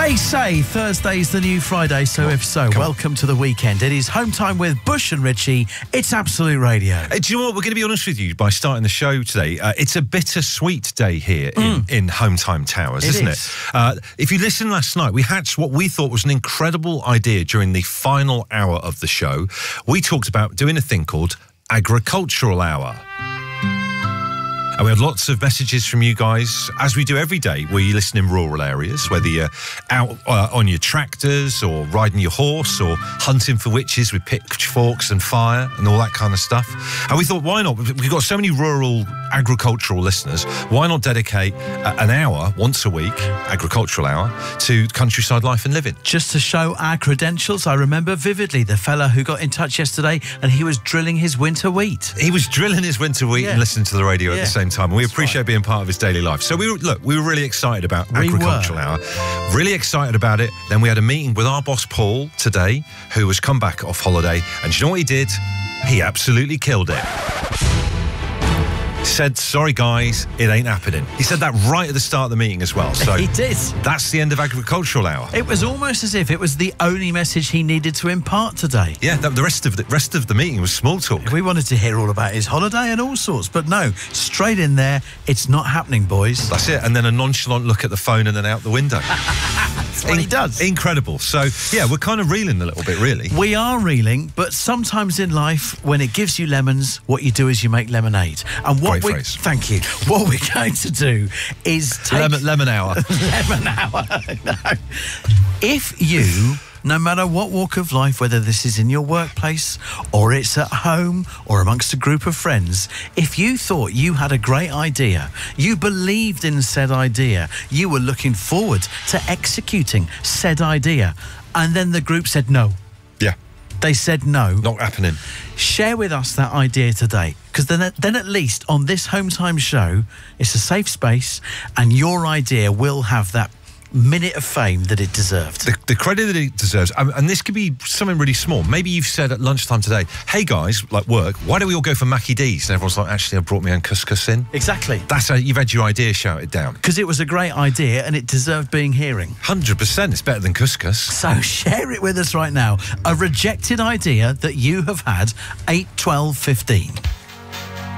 They say Thursday's the new Friday, so if so, welcome to the weekend. It is home time with Bush and Richie. It's Absolute Radio. Do you know what? We're going to be honest with you by starting the show today. It's a bittersweet day here in Home Time Towers, isn't it? If you listened last night, we hatched what we thought was an incredible idea during the final hour of the show. We talked about doing a thing called Agricultural Hour. And we had lots of messages from you guys, as we do every day, where you listen in rural areas, whether you're out on your tractors or riding your horse or hunting for witches with pitchforks and fire and all that kind of stuff. And we thought, why not? We've got so many rural agricultural listeners. Why not dedicate an hour, once a week, agricultural hour, to countryside life and living? Just to show our credentials, I remember vividly the fella who got in touch yesterday and he was drilling his winter wheat. He was drilling his winter wheat and listening to the radio at the same time. And we appreciate being part of his daily life. So we were really excited about Agricultural Hour. Really excited about it. Then we had a meeting with our boss, Paul, today, who has come back off holiday. And do you know what he did? He absolutely killed it. Said, sorry guys, it ain't happening. He said that right at the start of the meeting as well. So he did. That's the end of Agricultural Hour. It was almost as if it was the only message he needed to impart today. Yeah, the rest of the meeting was small talk. We wanted to hear all about his holiday and all sorts, but no, straight in there, it's not happening, boys. That's it. And then a nonchalant look at the phone and then out the window. That's what he does. Incredible. So, yeah, we're kind of reeling a little bit, really. We are reeling, but sometimes in life, when it gives you lemons, what you do is you make lemonade. And what Great phrase. Thank you. What we're going to do is take... Lemon hour. Lemon hour. No. If you... No matter what walk of life, whether this is in your workplace or it's at home or amongst a group of friends, if you thought you had a great idea, you believed in said idea, you were looking forward to executing said idea, and then the group said no. Yeah. They said no. Not happening. Share with us that idea today, because then at least on this Home Time show, it's a safe space and your idea will have that minute of fame that it deserved. The credit that it deserves, and this could be something really small. Maybe you've said at lunchtime today, hey guys, like work, why don't we all go for Mackie D's? And everyone's like, actually, I brought my own couscous in. Exactly. That's how you've had your idea shouted down. Because it was a great idea and it deserved being hearing. 100%, it's better than couscous. So share it with us right now. A rejected idea that you have had, 8, 12, 15.